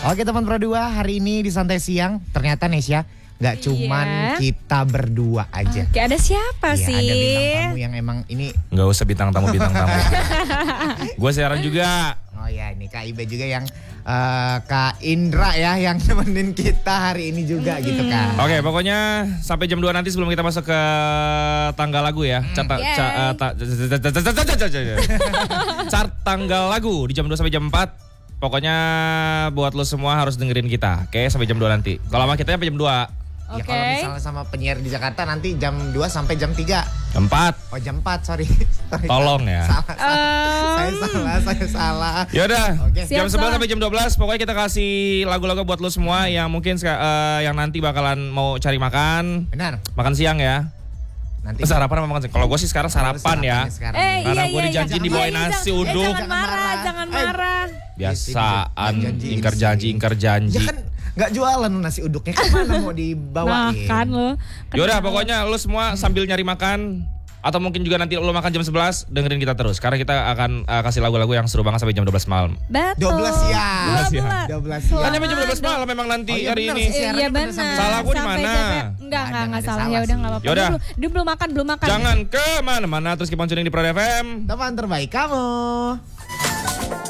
Oke teman Pro 2, hari ini di Santai Siang ternyata Nesya gak cuman kita berdua aja. Oke, ada siapa sih? Ada bintang tamu yang emang ini. Gak usah bintang tamu. Gue siaran juga. Oh ya, ini Kak Ibe juga yang Kak Indra ya yang nemenin kita hari ini juga gitu kan. Oke, pokoknya sampai jam 2 nanti sebelum kita masuk ke tanggal lagu ya. Chart tanggal lagu di jam 2 sampai jam 4. Pokoknya buat lo semua harus dengerin kita. Oke, sampai jam 2 nanti. Kalau sama kita sampai jam 2. Ya kalau misalnya sama penyiar di Jakarta nanti jam 2 sampai jam 3. Jam 4. Oh jam 4, sorry. Tolong ya. Saya salah. Yaudah, Okay. jam 11 sampai jam 12 pokoknya kita kasih lagu-lagu buat lo semua yang mungkin yang nanti bakalan mau cari makan. Benar. Makan siang ya. Nanti sarapan sama makan siang. Kalau gue sih sekarang sarapan ya. Karena gue dijanjiin dibawain nasi uduk. Jangan marah. Biasaan ingkar janji. Ya kan nggak jualan nasi uduknya, kan mana mau dibawain. Makan lo. Yaudah pokoknya lo semua sambil nyari makan. Atau mungkin juga nanti lo makan jam 11, dengerin kita terus. Karena kita akan kasih lagu-lagu yang seru banget sampai jam 12 malam. Betul. 12 siang. 12 siang. Kan sampai jam 12 malam memang nanti hari ini. Iya benar. Salah gue di mana? Enggak salah. Ya udah enggak apa-apa. Yaudah. Belum makan. Jangan ke mana-mana, terus keep on tuning di Pro FM. Teman terbaik kamu.